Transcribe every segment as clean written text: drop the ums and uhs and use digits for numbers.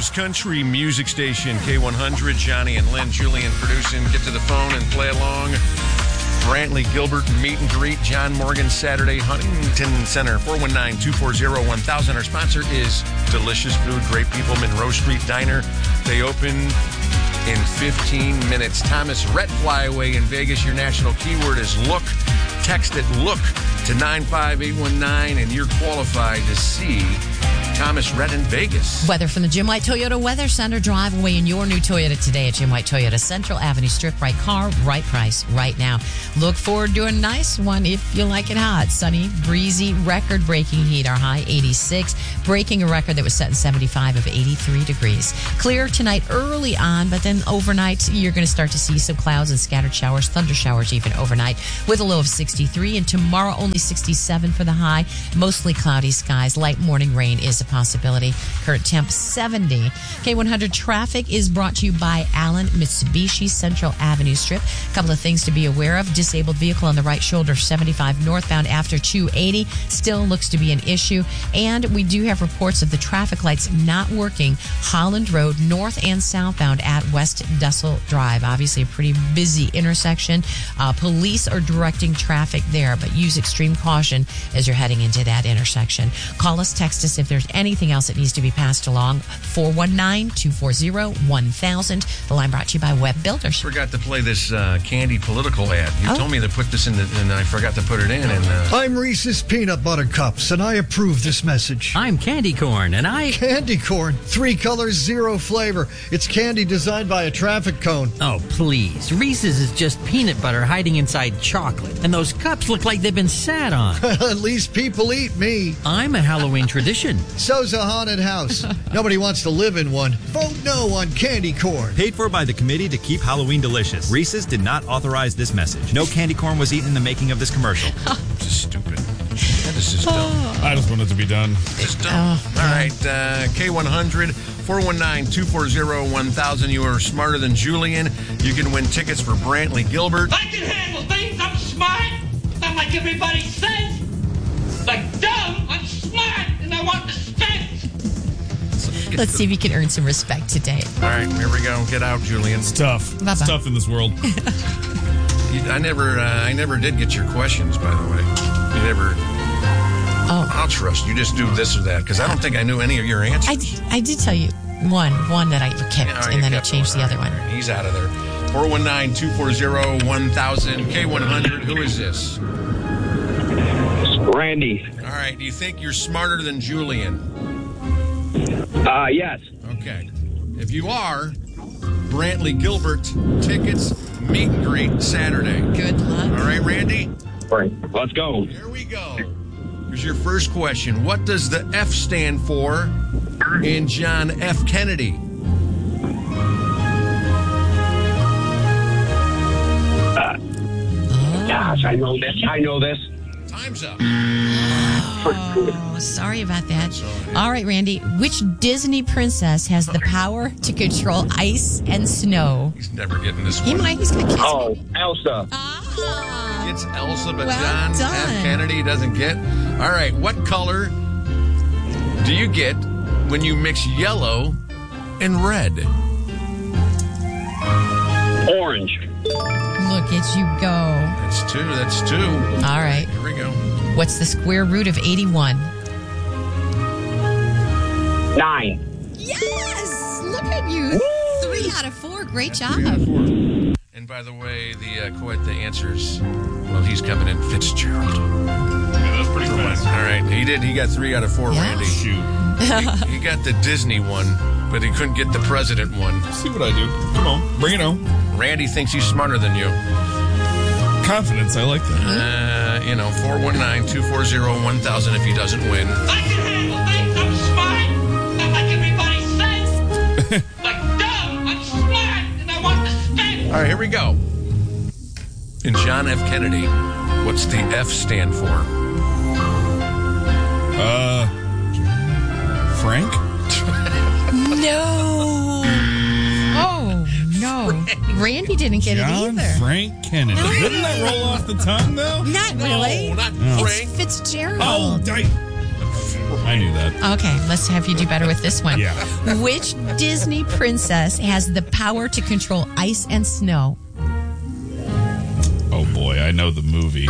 best country music station, K100. Johnny and Lynn, Julian producing. Get to the phone and play along. Brantley Gilbert meet and greet. John Morgan, Saturday, Huntington Center, 419-240-1000. Our sponsor is Delicious Food, Great People, Monroe Street Diner. They open in 15 minutes. Thomas Rhett Flyaway in Vegas. Your national keyword is look. Text it look to 95819 and you're qualified to see Thomas Rhett in Vegas. Weather from the Jim White Toyota Weather Center. Drive away in your new Toyota today at Jim White Toyota. Central Avenue Strip. Right car, right price, right now. Look forward to a nice one if you like it hot. Sunny, breezy, record-breaking heat. Our high 86. Breaking a record that was set in 75 of 83 degrees. Clear tonight early on, but then overnight you're going to start to see some clouds and scattered showers, thunder showers even overnight with a low of 63. And tomorrow only 67 for the high. Mostly cloudy skies. Light morning rain is a possibility. Current temp 70. K100 traffic is brought to you by Allen Mitsubishi Central Avenue Strip. A couple of things to be aware of. Disabled vehicle on the right shoulder, 75 northbound after 280. Still looks to be an issue. And we do have reports of the traffic lights not working. Holland Road, north and southbound at West Dussel Drive. Obviously a pretty busy intersection. Police are directing traffic there, but use extreme caution as you're heading into that intersection. Call us, text us if there's anything else that needs to be passed along. 419-240-1000. The line brought to you by Web Builders. Forgot to play this candy political ad. You told me to put this in, and I forgot to put it in. And I'm Reese's Peanut Butter Cups, and I approve this message. I'm Candy Corn, and I... Candy Corn. 3 colors, 0 flavor. It's candy designed by a traffic cone. Oh, please. Reese's is just peanut butter hiding inside chocolate, and those cups look like they've been sat on. At least people eat me. I'm a Halloween tradition. So's a haunted house. Nobody wants to live in one. Vote no on Candy Corn. Paid for by the Committee to Keep Halloween Delicious. Reese's did not authorize this message. No candy corn was eaten in the making of this commercial. This is stupid. That is just dumb. I just want it to be done. It's dumb. All right, K100, 419-240-1000. You are smarter than Julian. You can win tickets for Brantley Gilbert. I can handle things. I'm smart. Not like everybody says. Like dumb, I'm smart, and I want respect. Let's see if you can earn some respect today. All right, here we go. Get out, Julian. It's tough. Bye-bye. It's tough in this world. I never did get your questions, by the way. You never. Oh, I'll trust you. Just do this or that, because I don't think I knew any of your answers. I did tell you one that I kept, Yeah, and then I kept changed one. the other one. Right, he's out of there. 419-240-1000. K100. Who is this? Randy. All right. Do you think you're smarter than Julian? Yes. Okay. If you are, Brantley Gilbert tickets, meet and greet Saturday. Good luck. All right, Randy? All right. Let's go. Here we go. Here's your first question. What does the F stand for in John F. Kennedy? Gosh, I know this. Time's up. Oh, sorry about that. All right, Randy. Which Disney princess has the power to control ice and snow? He's never getting this He one. might. He's going to kiss Oh, me. Elsa. Ah. It's Elsa, but Well John done. F. Kennedy doesn't get. All right, what color do you get when you mix yellow and red? Orange. Look at you go. That's two. All right. Here we go. What's the square root of 81? 9. Yes! Look at you. 3 out of 4. Great job. And by the way, the answers, well, he's coming in Fitzgerald. Yeah, that's pretty fast. All right, he got 3 out of 4, Yeah. Randy. Shoot. He got the Disney one, but he couldn't get the president one. See what I do. Come on. Bring it on. Randy thinks he's smarter than you. Confidence. I like that. 419-240-1000 if he doesn't win. I can handle things. I'm smart. Not like everybody says. Like dumb, I'm smart, and I want respect. All right, here we go. In John F. Kennedy, what's the F stand for? Frank? No. Oh, no. Randy didn't get John it either. Frank Kennedy. Didn't that roll off the tongue, though? Not really. not It's Frank. Fitzgerald. Oh, I knew that. Okay, let's have you do better with this one. Yeah. Which Disney princess has the power to control ice and snow? Oh boy, I know the movie.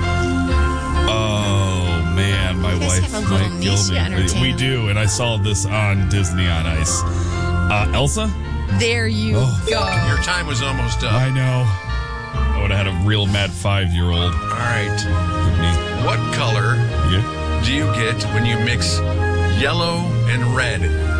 Oh man, my You guys wife have a little might kill niche to me. entertain. We do, and I saw this on Disney on Ice. Elsa? There you go. Your time was almost up. I know. I would have had a real mad 5-year-old. All right. with me. What color Yeah. do you get when you mix yellow and red?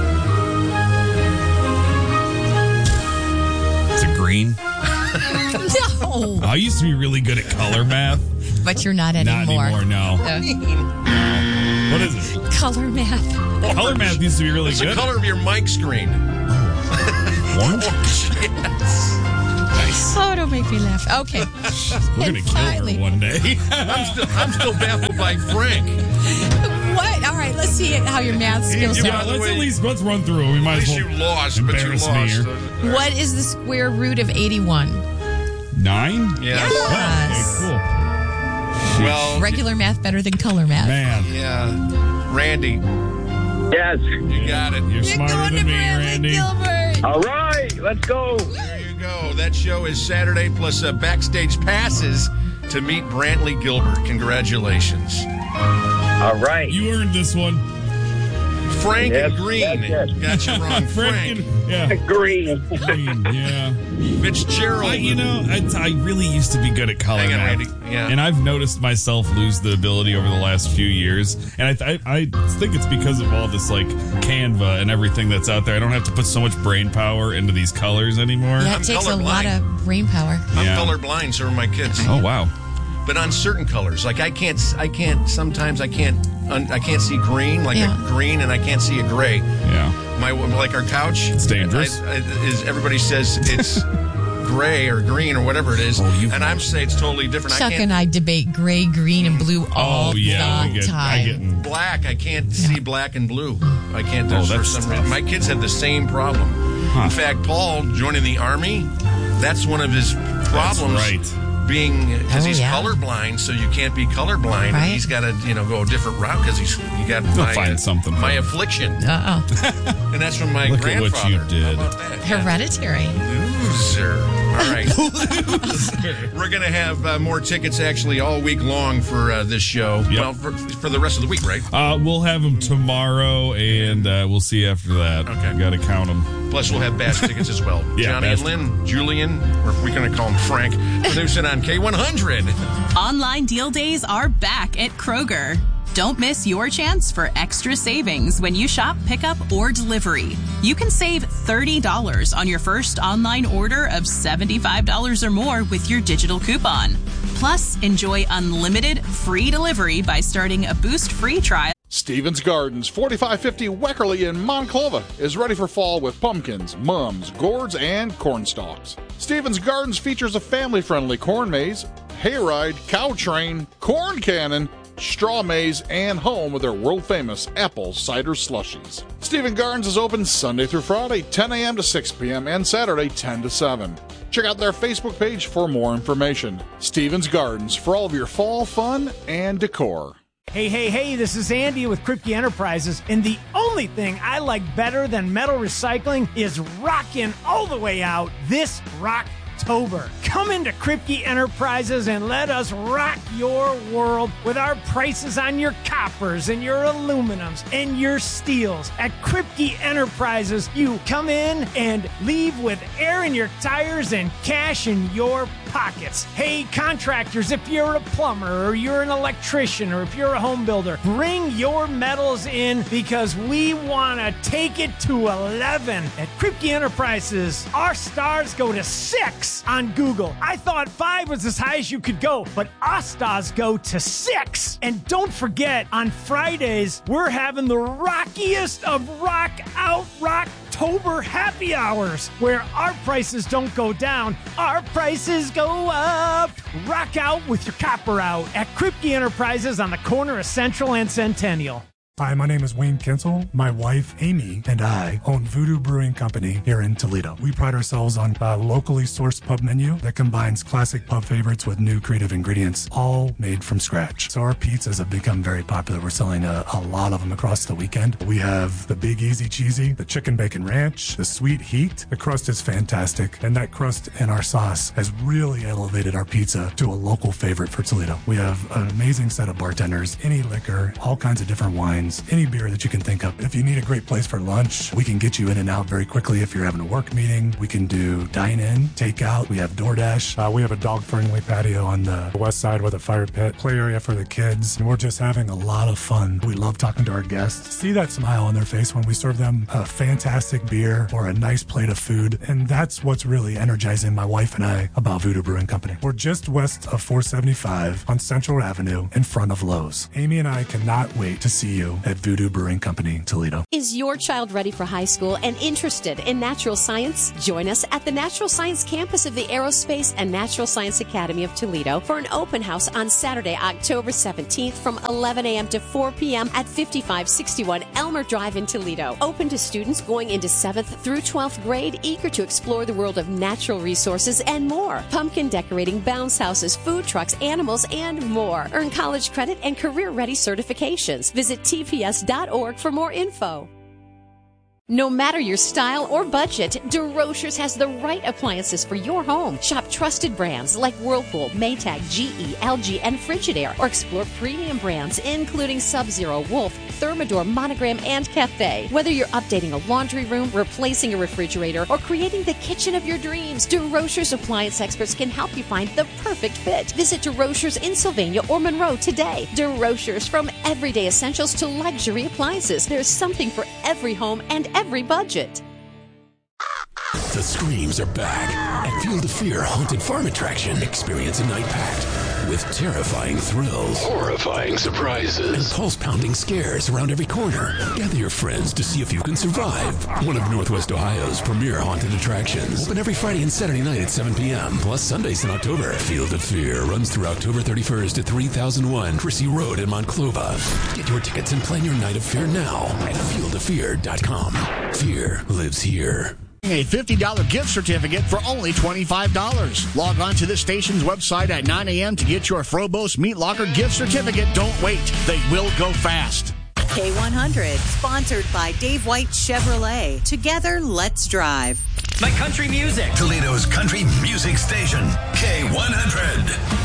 It's a green. No, I used to be really good at color math. but you're not Not anymore. anymore, no. What is it? Color math. Color math used to be really What's the good. color of your mic screen? Orange? Yes. Nice. Oh, don't make me laugh. Okay. We're going to kill finally- her one day. I'm still baffled by Frank. What? All right, let's see how your math skills Yeah, are. by the way- let's run through it. We might At as least well you lost, but you embarrass lost. me here. What is the square root of 81? 9? Yes. Yes. Oh, okay, cool. Well, Regular math better than color math. Man, yeah. Randy, Yes. you got it. you're You're smarter going than to me, Bradley Randy. Gilbert. All right, let's go. There you go. That show is Saturday plus backstage passes to meet Brantley Gilbert. Congratulations. All right. You earned this one. Frank Yes, and Green. yes, Got you wrong. Frank. Yeah. Green. Green, yeah. Fitzgerald. But, you know, I really used to be good at color Hang on, math. Randy. Yeah. And I've noticed myself lose the ability over the last few years. And I think it's because of all this, like, Canva and everything that's out there. I don't have to put so much brain power into these colors anymore. Yeah, I'm it takes a colorblind. lot of brain power. I'm Yeah. colorblind, so are my kids. Oh, wow. But on certain colors, like I can't see green, like Yeah. a green, and I can't see a gray. Yeah. Like our couch. It's dangerous. Everybody says it's gray or green or whatever it is, and I'm saying it's totally different. Chuck I and can't I debate gray, green, and blue all Oh, yeah. the I time. get black. I can't see black and blue. I can't. Oh, For that's some tough. reason, my kids have the same problem. Huh. In fact, Paul joining the army. That's one of his problems. That's right. Being because Oh, he's yeah. colorblind, so you can't be colorblind. Right. He's got to go a different route because you got They'll find something. my affliction, Uh-oh. and that's from my Look at what grandfather. you did. How about that? Hereditary. Loser. All right. We're going to have more tickets actually all week long for this show. Yep. Well, for the rest of the week, right? We'll have them tomorrow, and we'll see after that. Okay. Got to count them. Plus, we'll have Bass tickets as well. Yeah, Johnny Bass. and Lynn, Julian, or if we're going to call him Frank, producing on K100. Online deal days are back at Kroger. Don't miss your chance for extra savings when you shop pickup or delivery. You can save $30 on your first online order of $75 or more with your digital coupon. Plus, enjoy unlimited free delivery by starting a Boost free trial. Stevens Gardens, 4550 Weckerly in Monclova, is ready for fall with pumpkins, mums, gourds, and corn stalks. Stevens Gardens features a family-friendly corn maze, hayride, cow train, corn cannon, straw maze, and home with their world-famous apple cider slushies. Stevens Gardens is open Sunday through Friday, 10 a.m. to 6 p.m., and Saturday, 10 to 7. Check out their Facebook page for more information. Stevens Gardens, for all of your fall fun and decor. Hey, this is Andy with Kripke Enterprises, and the only thing I like better than metal recycling is rocking all the way out this Rocktober. Come into Kripke Enterprises and let us rock your world with our prices on your coppers and your aluminums and your steels. At Kripke Enterprises, you come in and leave with air in your tires and cash in your pockets. Hey, contractors, if you're a plumber or you're an electrician or if you're a home builder, bring your metals in because we want to take it to 11. At Kripke Enterprises, our stars go to 6 on Google. I thought 5 was as high as you could go, but our stars go to 6. And don't forget, on Fridays, we're having the rockiest of rock out Rocktober happy hours, where our prices don't go down, our prices go up. Rock out with your copper out at Kripke Enterprises on the corner of Central and Centennial. Hi, my name is Wayne Kinsel. My wife, Amy, and I own Voodoo Brewing Company here in Toledo. We pride ourselves on a locally sourced pub menu that combines classic pub favorites with new creative ingredients, all made from scratch. So our pizzas have become very popular. We're selling a lot of them across the weekend. We have the Big Easy Cheesy, the Chicken Bacon Ranch, the Sweet Heat. The crust is fantastic, and that crust and our sauce has really elevated our pizza to a local favorite for Toledo. We have an amazing set of bartenders, any liquor, all kinds of different wines, any beer that you can think of. If you need a great place for lunch, we can get you in and out very quickly. If you're having a work meeting, we can do dine-in, takeout. We have DoorDash. We have a dog-friendly patio on the west side with a fire pit, play area for the kids. And we're just having a lot of fun. We love talking to our guests. See that smile on their face when we serve them a fantastic beer or a nice plate of food. And that's what's really energizing my wife and I about Voodoo Brewing Company. We're just west of 475 on Central Avenue in front of Lowe's. Amy and I cannot wait to see you at Voodoo Brewing Company, Toledo. Is your child ready for high school and interested in natural science? Join us at the Natural Science Campus of the Aerospace and Natural Science Academy of Toledo for an open house on Saturday, October 17th from 11 a.m. to 4 p.m. at 5561 Elmer Drive in Toledo. Open to students going into 7th through 12th grade, eager to explore the world of natural resources and more. Pumpkin decorating, bounce houses, food trucks, animals, and more. Earn college credit and career-ready certifications. Visit tps.org for more info. No matter your style or budget, DeRochers has the right appliances for your home. Shop trusted brands like Whirlpool, Maytag, GE, LG, and Frigidaire, or explore premium brands including Sub-Zero, Wolf, Thermador, Monogram, and Cafe. Whether you're updating a laundry room, replacing a refrigerator, or creating the kitchen of your dreams, DeRochers appliance experts can help you find the perfect fit. Visit DeRochers in Sylvania or Monroe today. DeRochers, from everyday essentials to luxury appliances. There's something for every home and every budget. The screams are back at Field of Fear Haunted Farm Attraction. Experience a night packed with terrifying thrills, horrifying surprises, and pulse-pounding scares around every corner. Gather your friends to see if you can survive. One of Northwest Ohio's premier haunted attractions. Open every Friday and Saturday night at 7 p.m. plus Sundays in October. Field of Fear runs through October 31st at 3001 Chrissy Road in Monclova. Get your tickets and plan your night of fear now at fieldoffear.com. Fear lives here. A $50 gift certificate for only $25. Log on to this station's website at 9 a.m. to get your Frobos Meat Locker gift certificate. Don't wait. They will go fast. K100, sponsored by Dave White Chevrolet. Together, let's drive. My country music. Toledo's country music station, K100.